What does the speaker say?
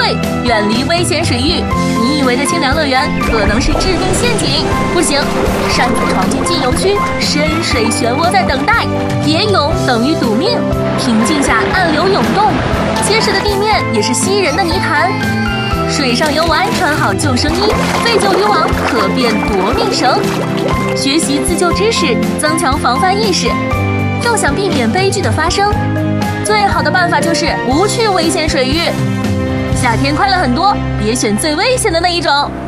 对，远离危险水域。你以为的清凉乐园可能是致命陷阱。不行，擅自闯进禁游区，深水漩涡在等待。别泳等于赌命，平静下暗流涌动，结实的地面也是吸人的泥潭。水上游玩穿好救生衣，废旧渔网可变夺命绳。学习自救知识，增强防范意识。要想避免悲剧的发生，最好的办法就是不去危险水域。夏天快乐很多，别选最危险的那一种。